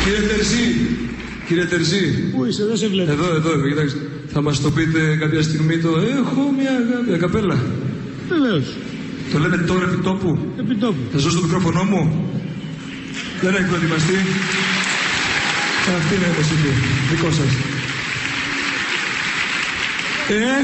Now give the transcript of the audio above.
Κύριε Τερζή. Πού είσαι, δεν σε βλέπω. Εδώ, κοιτάξτε. Θα μας το πείτε κάποια στιγμή το έχω μια καπέλα. Βεβαίως. Το λέμε τώρα επί τόπου. Επί τόπου. Θα ζω στο μικρόφωνο μου. Δεν έχει προετοιμαστεί. Αυτή είναι η μουσική. Δικό σας.